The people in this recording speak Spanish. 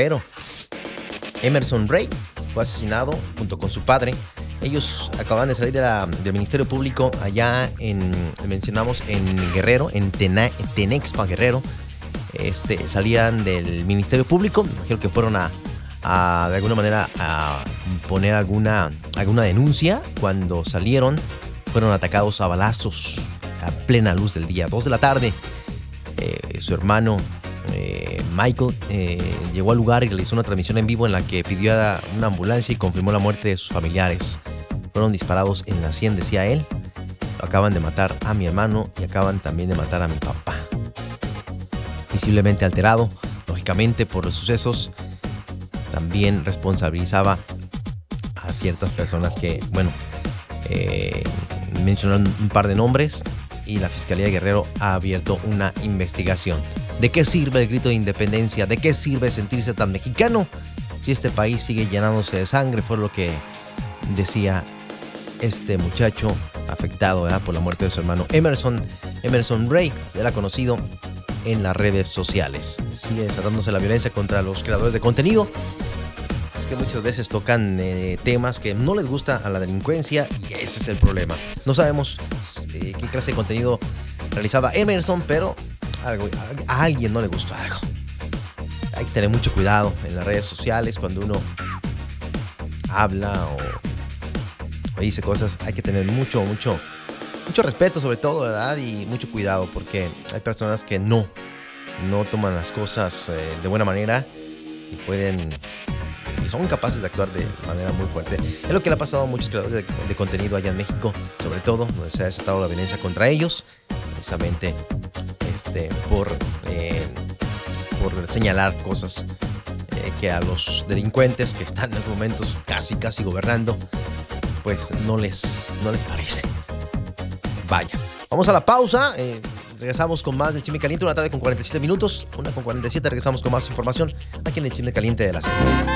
Guerrero. Emerson Rey fue asesinado junto con su padre. Ellos acaban de salir del Ministerio Público allá mencionamos en Guerrero, en Tenexpa, Guerrero. Salían del Ministerio Público, me imagino que fueron de alguna manera a poner alguna denuncia. Cuando salieron, fueron atacados a balazos a plena luz del día, 2 de la tarde. Su hermano Michael llegó al lugar y realizó una transmisión en vivo en la que pidió a una ambulancia y confirmó la muerte de sus familiares. Fueron disparados en la sien, decía él. Acaban de matar a mi hermano y acaban también de matar a mi papá. Visiblemente alterado, lógicamente, por los sucesos, también responsabilizaba a ciertas personas que, mencionaron un par de nombres y la Fiscalía de Guerrero ha abierto una investigación. ¿De qué sirve el grito de independencia? ¿De qué sirve sentirse tan mexicano si este país sigue llenándose de sangre? Fue lo que decía este muchacho afectado, ¿verdad?, por la muerte de su hermano Emerson Rey. Se era conocido en las redes sociales. Sigue desatándose la violencia contra los creadores de contenido. Es que muchas veces tocan temas que no les gusta a la delincuencia y ese es el problema. No sabemos qué clase de contenido realizaba Emerson, pero a alguien no le gustó algo. Hay que tener mucho cuidado en las redes sociales cuando uno habla o dice cosas. Hay que tener mucho respeto, sobre todo, ¿verdad? Y mucho cuidado, porque hay personas que no toman las cosas de buena manera y son capaces de actuar de manera muy fuerte. Es lo que le ha pasado a muchos creadores de contenido allá en México, sobre todo donde se ha desatado la violencia contra ellos, precisamente por señalar cosas que a los delincuentes que están en esos momentos casi gobernando, pues no les parece. Vaya, vamos a la pausa. Regresamos con más del Chisme Caliente. Una tarde con 47 minutos. 1:47. Regresamos con más información aquí en el Chisme Caliente de la semana.